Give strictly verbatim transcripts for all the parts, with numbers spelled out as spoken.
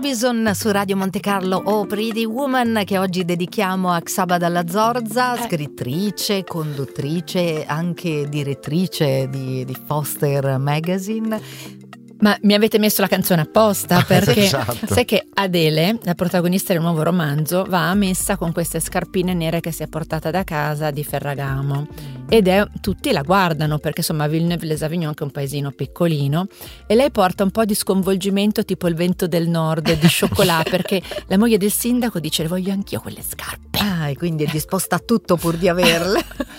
Robinson su Radio Monte Carlo, Oh Pretty Woman, che oggi dedichiamo a Csaba Dalla Zorza, scrittrice, conduttrice, anche direttrice di, di Foster Magazine. Ma mi avete messo la canzone apposta, perché esatto. sai che Adele, la protagonista del nuovo romanzo, va a messa con queste scarpine nere che si è portata da casa di Ferragamo, ed è, tutti la guardano perché insomma Villeneuve-les-Avignon, che è un paesino piccolino, e lei porta un po' di sconvolgimento, tipo il vento del nord di Chocolat, perché la moglie del sindaco dice: voglio anch'io quelle scarpe. Ah, e quindi è disposta a tutto pur di averle.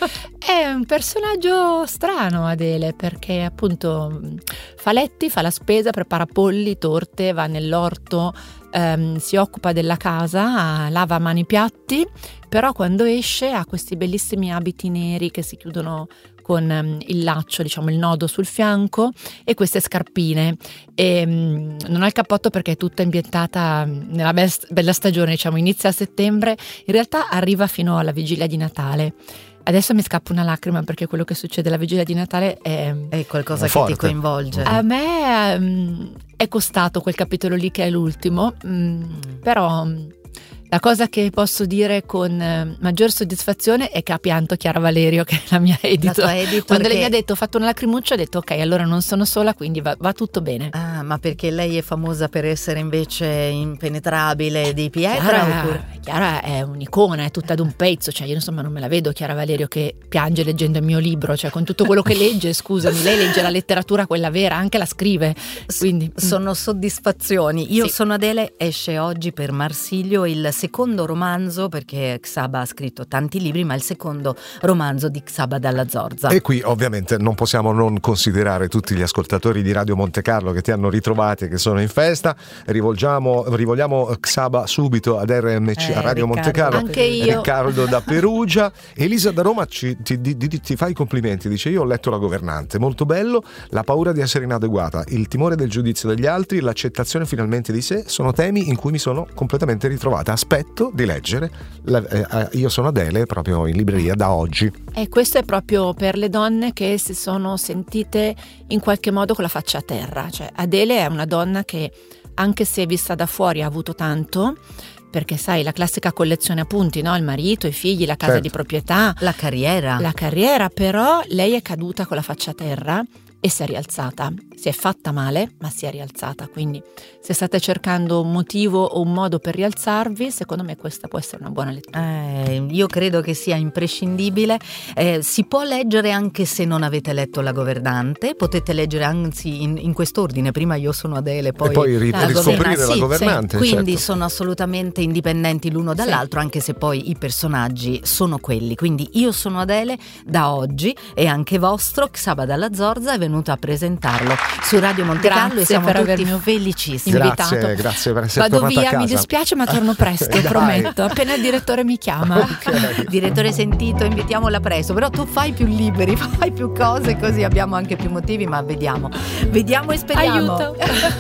È un personaggio strano Adele, perché appunto fa letti, fa la spesa, prepara polli, torte, va nell'orto, ehm, si occupa della casa, lava a mano i piatti, però quando esce ha questi bellissimi abiti neri che si chiudono con um, il laccio, diciamo il nodo sul fianco, e queste scarpine, e um, non ha il cappotto perché è tutta ambientata nella best- bella stagione, diciamo inizia a settembre, in realtà arriva fino alla vigilia di Natale. Adesso mi scappa una lacrima perché quello che succede alla vigilia di Natale è, è qualcosa è che forte. ti coinvolge. A me um, è costato quel capitolo lì, che è l'ultimo, um, però um, la cosa che posso dire con eh, maggior soddisfazione è che ha pianto Chiara Valerio, che è la mia editor. La editor Quando che... lei mi ha detto ho fatto una lacrimuccia, ho detto ok, allora non sono sola, quindi va, va tutto bene. Ah, ma perché lei è famosa per essere invece impenetrabile di pietra? Chiara, Oppure... Chiara è un'icona, è tutta d'un pezzo, cioè io insomma non me la vedo Chiara Valerio che piange leggendo il mio libro, cioè con tutto quello che legge, scusami, lei legge la letteratura quella vera, anche la scrive, quindi sono soddisfazioni. Io sì. sono Adele esce oggi per Marsilio il secondo romanzo, perché Csaba ha scritto tanti libri, ma il secondo romanzo di Csaba Dalla Zorza. E qui ovviamente non possiamo non considerare tutti gli ascoltatori di Radio Monte Carlo che ti hanno ritrovati e che sono in festa. Rivolgiamo, rivolgiamo Csaba subito ad R M C, eh, a Radio Riccardo, Monte Carlo. Anche io. Riccardo da Perugia. Elisa da Roma ci, ti, ti, ti, ti fa i complimenti, dice: io ho letto La governante, molto bello, la paura di essere inadeguata, il timore del giudizio degli altri, l'accettazione finalmente di sé sono temi in cui mi sono completamente ritrovata. Aspetto di leggere la, eh, Io sono Adele proprio in libreria da oggi. E questo è proprio per le donne che si sono sentite in qualche modo con la faccia a terra, cioè Adele è una donna che, anche se vista da fuori, ha avuto tanto, perché sai, la classica collezione a punti, no? Il marito, i figli, la casa certo. di proprietà, la carriera la carriera, però lei è caduta con la faccia a terra e si è rialzata, si è fatta male ma si è rialzata, quindi se state cercando un motivo o un modo per rialzarvi, secondo me questa può essere una buona lettura. Eh, io credo che sia imprescindibile. Eh, si può leggere anche se non avete letto La governante, potete leggere anzi in, in quest'ordine, prima Io sono Adele, poi, e poi ri- La riscoprire governante. La Sì, governante, sì. Quindi certo. sono assolutamente indipendenti l'uno dall'altro, sì. Anche se poi i personaggi sono quelli. Quindi Io sono Adele da oggi è anche vostro. Csaba Dalla Zorza è venuto a presentarlo su Radio Monte Carlo e siamo per tutti avermi felicissimi. invitato. Grazie, grazie per essere Vado tornata via, a casa. mi dispiace ma torno presto, Dai. prometto, appena il direttore mi chiama. Okay. Direttore sentito, invitiamola presto, però tu fai più liberi, fai più cose, così abbiamo anche più motivi, ma vediamo vediamo e speriamo. Aiuto.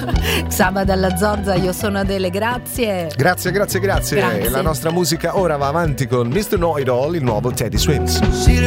Csaba Dalla Zorza, Io sono Adele, grazie Grazie, grazie, grazie, Grazie. La nostra musica ora va avanti con mister Know It All, il nuovo Teddy Swims.